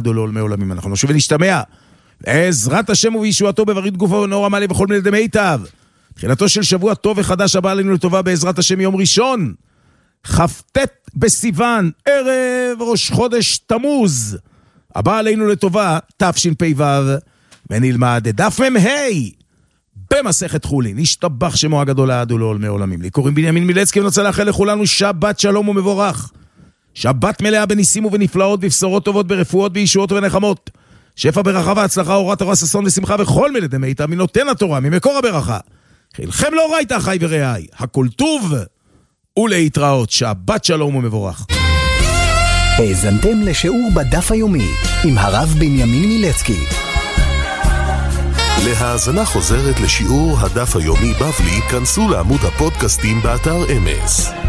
לעולמי עולמים. אנחנו נשוב ונשתמע. בעזרת השם ובישועתו בברית גופו ונאור המלא וכל מיני מיטב. תחילתו של שבוע טוב וחדש הבא עלינו לטובה בעזרת השם יום ראשון. כ"ט בסיוון, ערב ראש חודש תמוז. הבא עלינו לטובה תשפ"ו, ונלמד דף מ"ה במסכת חולין. נשתבח שמו הגדול לעד ולעולמי עולמים. לי קוראים בנימין מילצקי, ונוצא לאחל לכולנו שבת שלום ומבורך. שבת מלאה בניסים ובנפלאות, בבשורות טובות, ברפואות, בישועות ובנחמות. שפע ברכה והצלחה, אורת תורה, ששון ושמחה וכל מלדי מיטב מנותן התורה, ממקור הברכה. חילכם לא ראית אחי ורעי, הכל טוב ולהתראות. שבת שלום ומבורך. האזנתם לשיעור בדף היומי עם הרב בנימין מילצקי. להאזנה חוזרת לשיעור הדף היומי בבלי, כנסו לעמוד הפודקאסטים באתר אמס.